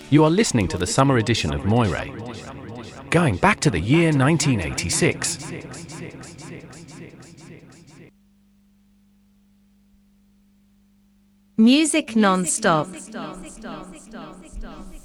You are listening to the summer edition of Moire, going back to the year 1986. Music non-stop.